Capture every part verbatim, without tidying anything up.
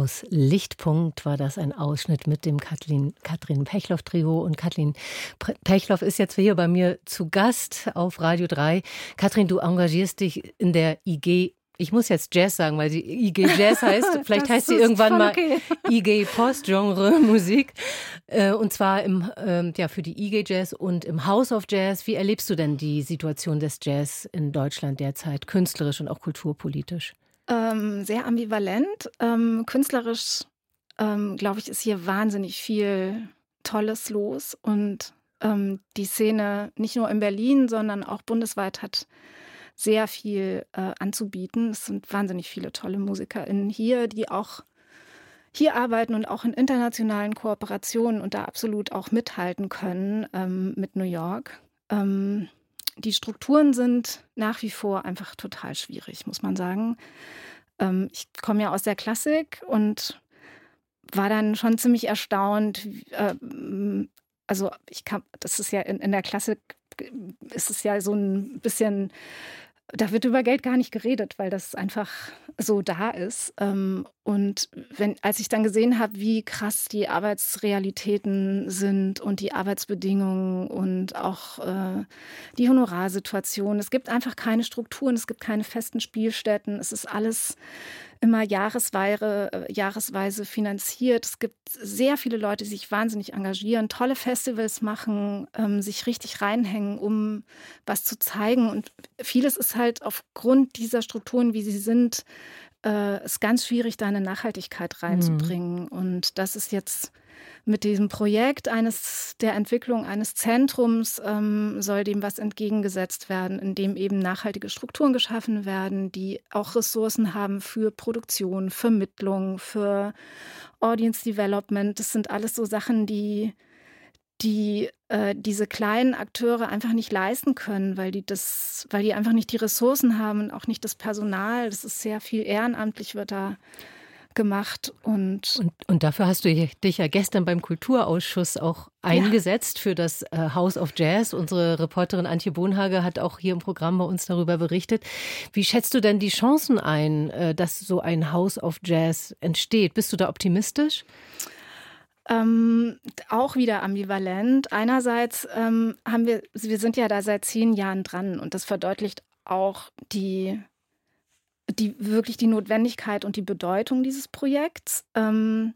Aus Lichtpunkt war das ein Ausschnitt mit dem Kathleen, Katrin Pechloff-Trio. Und Katrin Pechloff ist jetzt hier bei mir zu Gast auf Radio drei. Katrin, du engagierst dich in der I G. Ich muss jetzt Jazz sagen, weil sie I G Jazz heißt. Vielleicht heißt sie irgendwann mal okay. I G Postgenre Musik. Und zwar im, ja, für die I G Jazz und im House of Jazz. Wie erlebst du denn die Situation des Jazz in Deutschland derzeit, künstlerisch und auch kulturpolitisch? Ähm, sehr ambivalent. Ähm, künstlerisch, ähm, glaube ich, ist hier wahnsinnig viel Tolles los. Und ähm, die Szene nicht nur in Berlin, sondern auch bundesweit hat sehr viel äh, anzubieten. Es sind wahnsinnig viele tolle MusikerInnen hier, die auch hier arbeiten und auch in internationalen Kooperationen und da absolut auch mithalten können ähm, mit New York. Ähm, Die Strukturen sind nach wie vor einfach total schwierig, muss man sagen. Ähm, ich komme ja aus der Klassik und war dann schon ziemlich erstaunt. Äh, also ich kann, das ist ja in, in der Klassik ist es ja so ein bisschen, da wird über Geld gar nicht geredet, weil das einfach so da ist. Und wenn, als ich dann gesehen habe, wie krass die Arbeitsrealitäten sind und die Arbeitsbedingungen und auch äh, die Honorarsituation, es gibt einfach keine Strukturen, es gibt keine festen Spielstätten, es ist alles immer jahresweise, äh, jahresweise finanziert. Es gibt sehr viele Leute, die sich wahnsinnig engagieren, tolle Festivals machen, ähm, sich richtig reinhängen, um was zu zeigen. Und vieles ist halt aufgrund dieser Strukturen, wie sie sind, äh, ist ganz schwierig, da eine Nachhaltigkeit reinzubringen. Mhm. Und das ist jetzt mit diesem Projekt eines der Entwicklung eines Zentrums ähm, soll dem was entgegengesetzt werden, in dem eben nachhaltige Strukturen geschaffen werden, die auch Ressourcen haben für Produktion, Vermittlung, für Audience Development. Das sind alles so Sachen, die die äh, diese kleinen Akteure einfach nicht leisten können, weil die das, weil die einfach nicht die Ressourcen haben und auch nicht das Personal. Das ist sehr viel ehrenamtlich, wird da gemacht. Und, und, und dafür hast du dich ja gestern beim Kulturausschuss auch eingesetzt, ja, für das äh, House of Jazz. Unsere Reporterin Antje Bonhage hat auch hier im Programm bei uns darüber berichtet. Wie schätzt du denn die Chancen ein, äh, dass so ein House of Jazz entsteht? Bist du da optimistisch? Ähm, auch wieder ambivalent. Einerseits ähm, haben wir, wir sind ja da seit zehn Jahren dran und das verdeutlicht auch die Die, wirklich die Notwendigkeit und die Bedeutung dieses Projekts. Ähm,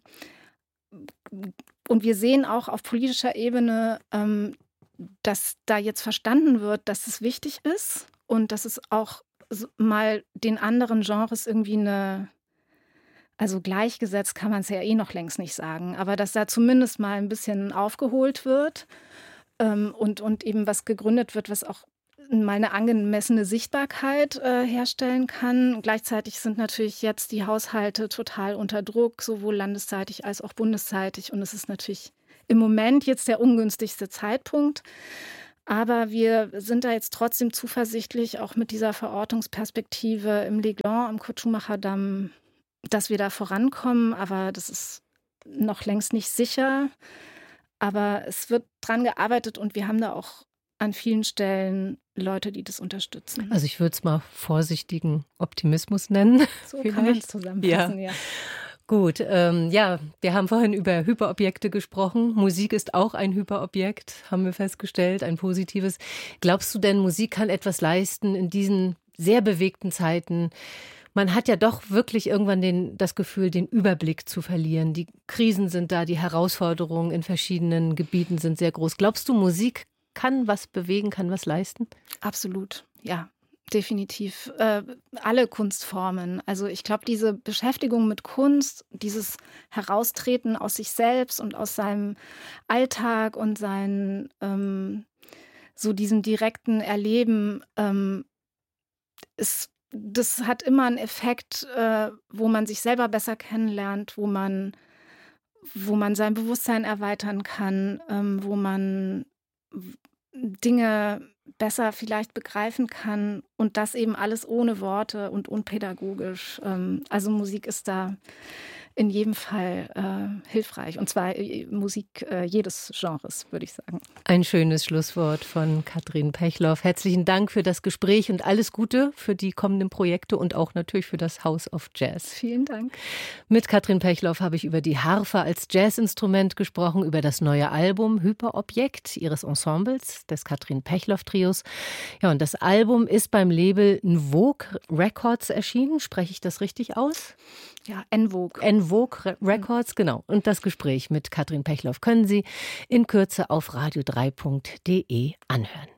und wir sehen auch auf politischer Ebene, ähm, dass da jetzt verstanden wird, dass es wichtig ist und dass es auch so mal den anderen Genres irgendwie eine, also gleichgesetzt kann man es ja eh noch längst nicht sagen, aber dass da zumindest mal ein bisschen aufgeholt wird ähm, und, und eben was gegründet wird, was auch mal eine angemessene Sichtbarkeit äh, herstellen kann. Gleichzeitig sind natürlich jetzt die Haushalte total unter Druck, sowohl landesseitig als auch bundesseitig. Und es ist natürlich im Moment jetzt der ungünstigste Zeitpunkt. Aber wir sind da jetzt trotzdem zuversichtlich, auch mit dieser Verortungsperspektive im Leglon, am Kurt-Schumacher-Damm, dass wir da vorankommen. Aber das ist noch längst nicht sicher. Aber es wird dran gearbeitet und wir haben da auch an vielen Stellen Leute, die das unterstützen. Also ich würde es mal vorsichtigen Optimismus nennen. So vielleicht. Kann man es zusammenfassen, ja. ja. Gut, ähm, ja, wir haben vorhin über Hyperobjekte gesprochen. Musik ist auch ein Hyperobjekt, haben wir festgestellt, ein positives. Glaubst du denn, Musik kann etwas leisten in diesen sehr bewegten Zeiten? Man hat ja doch wirklich irgendwann den, das Gefühl, den Überblick zu verlieren. Die Krisen sind da, die Herausforderungen in verschiedenen Gebieten sind sehr groß. Glaubst du, Musik kann was bewegen, kann was leisten? Absolut, ja, definitiv. Äh, alle Kunstformen. Also ich glaube, diese Beschäftigung mit Kunst, dieses Heraustreten aus sich selbst und aus seinem Alltag und seinen, ähm, so diesem direkten Erleben, ähm, ist, das hat immer einen Effekt, äh, wo man sich selber besser kennenlernt, wo man, wo man sein Bewusstsein erweitern kann, ähm, wo man Dinge besser vielleicht begreifen kann und das eben alles ohne Worte und unpädagogisch. Also Musik ist da in jedem Fall äh, hilfreich. Und zwar äh, Musik äh, jedes Genres, würde ich sagen. Ein schönes Schlusswort von Katrin Pechloff. Herzlichen Dank für das Gespräch und alles Gute für die kommenden Projekte und auch natürlich für das House of Jazz. Vielen Dank. Mit Katrin Pechloff habe ich über die Harfe als Jazzinstrument gesprochen, über das neue Album Hyperobjekt ihres Ensembles, des Katrin Pechloff-Trios. Ja, und das Album ist beim Label Envogue Records erschienen. Spreche ich das richtig aus? Ja, Envogue. Envogue Records, genau. Und das Gespräch mit Katrin Pechloff können Sie in Kürze auf radio drei punkt de anhören.